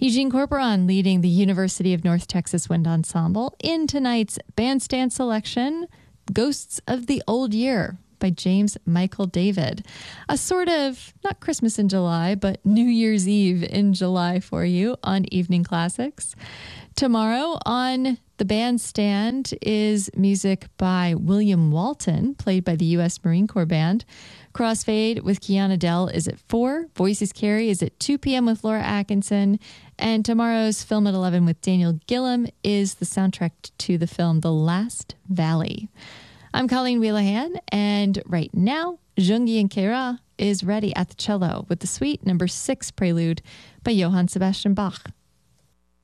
Eugene Corporon leading the University of North Texas Wind Ensemble in tonight's bandstand selection, Ghosts of the Old Year by James Michael David. A sort of, not Christmas in July, but New Year's Eve in July for you on Evening Classics. Tomorrow on the bandstand is music by William Walton, played by the U.S. Marine Corps Band. Crossfade with Kiana Dell is at 4. Voices Carry is at 2 p.m. with Laura Atkinson. And tomorrow's Film at 11 with Daniel Gillam is the soundtrack to the film The Last Valley. I'm Colleen Wheelahan, and right now, Jungi Kera is ready at the cello with the Suite No. 6 Prelude by Johann Sebastian Bach.